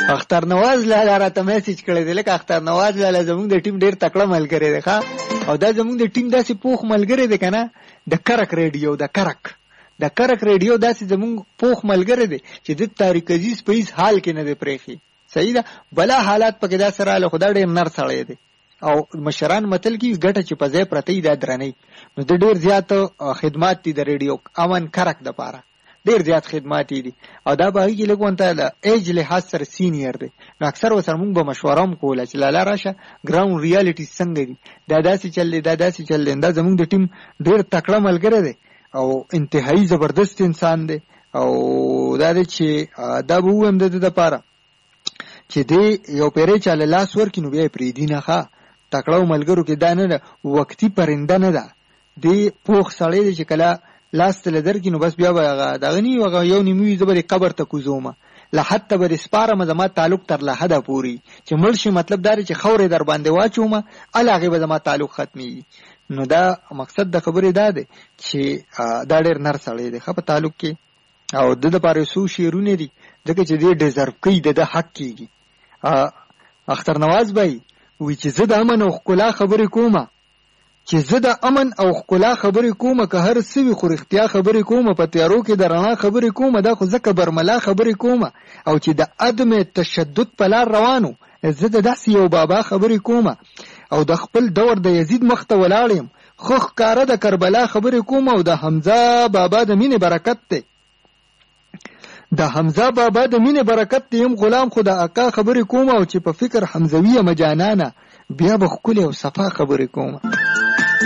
اختر نواز لاله راته میسج کړی دی، لکه اختر نواز لاله زمونږ د ټیم ډیر تکړه ملګری دی ښا، او دا زمونږ د ټیم داسې پوخ ملګری دی کنه، د کرک ریډیو د کرک ریډیو داسې زمونږ پوخ ملګری دی چې د طارق عزیز په هیڅ حال کې نه دی پریخي. صحیح ده، بلا حالات پکې دا سره له خدای ډیر نر سړی دی، او مشران متل کی ګټه چې په ځای پرته دا درنی، نو د ډیر زیات خدمات دي د ریډیو امن کرک د پاره، ډیر زیات خدمات دي، او دا به هیڅ لګونته له ایج لحاظ سره سینیئر دی، نو اکثر وسره موږ به مشوره هم کوله چې لاله راشه ګراوند ریالټي څنګه دي، دا داسې چل دا زموږ د ټیم ډیر تکړه ملګری دی او انتهایی زبردست انسان دی، او دا چې دا به ویم د لپاره چې دی یو پیری چاله لاس ورکړي نو بیا پرې دی نه ښه، تکړه ملګرو کې دا نه ده، وقتي پرنده نه ده، دی پوخ سړی دی چې کله لاس ته درکې نو بس بیا به دغه نی یو نیموي زه به قبر ته کوزومه له حد ته به سپارم، زما تعلق تر له حده پوري چې مړ شي، مطلب دا چې خورې در باندې واچومه ال هغې به زما تعلق ختمیږي. نو دا مقصد د خبرې دا دی چې دا ډېر نر سړی دی ښه په تعلق کې، او د دپاره څو شعرونه دي ځکه چې دی ډیزرو کوي، د حق کېږي. اختر نواز بھائی وی چې زه د امن او ښکلا خبرې کومه، چې زه د امن او ښکلا خبرې کومه، که هر څه وي خو رښتیا خبرې کومه، په تیارو کې د رڼا خبرې کومه، دا خو ځکه برملا خبرې کومه، او چې د عدم تشدد په لار روانو زه د داسې یو بابا خبرې کومه، او د خپل دور د یزید مخ ته ولاړ یم خو ښکاره د کربلا خبرې کومه، او د حمزه بابا د مینې برکت دی، د حمزه بابا د مینې برکت دی، یم غلام خو د اکا خبرې کومه، او چې په فکر حمزوي یم جانانه بیا به ښکلې او صفا خبرې کومه.